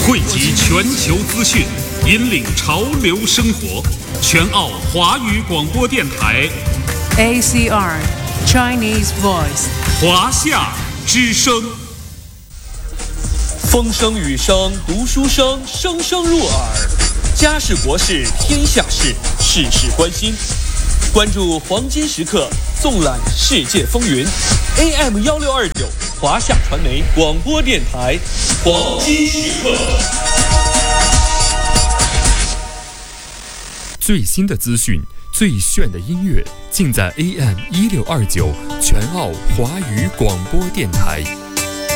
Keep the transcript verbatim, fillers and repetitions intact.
汇集全球资讯，引领潮流生活。全澳华语广播电台 A C R Chinese Voice 华夏之声。 风声雨声读书声，声声入耳。家事国事天下事，事事关心。关注黄金时刻，纵览世界风云。A M 幺六二九华夏传媒广播电台，黄金时刻。 最新的资讯，最炫的音乐，尽在 A M 一六二九全澳华语广播电台。